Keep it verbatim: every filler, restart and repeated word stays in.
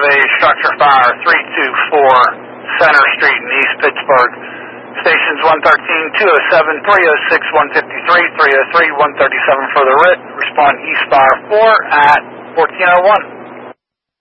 have a structure fire, three two four Center Street in East Pittsburgh. Stations one thirteen, two oh seven, three oh six, one fifty-three, three oh three, one thirty-seven for the writ. Respond East Fire four at fourteen oh one.